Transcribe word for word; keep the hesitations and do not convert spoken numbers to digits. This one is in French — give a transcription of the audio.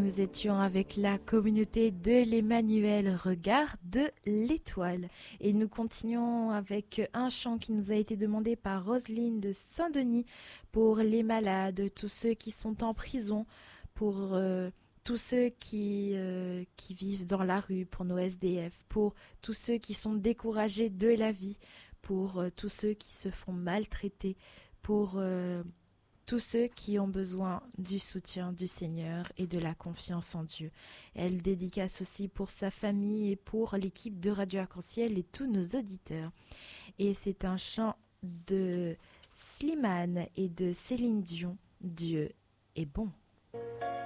nous étions avec la communauté de l'Emmanuel Regard de l'Étoile. Et nous continuons avec un chant qui nous a été demandé par Roselyne de Saint-Denis pour les malades, tous ceux qui sont en prison, pour euh, tous ceux qui, euh, qui vivent dans la rue, pour nos S D F, pour tous ceux qui sont découragés de la vie, pour euh, tous ceux qui se font maltraiter, pour... Euh, tous ceux qui ont besoin du soutien du Seigneur et de la confiance en Dieu. Elle dédicace aussi pour sa famille et pour l'équipe de Radio Arc-en-Ciel et tous nos auditeurs. Et c'est un chant de Slimane et de Céline Dion, Dieu est bon.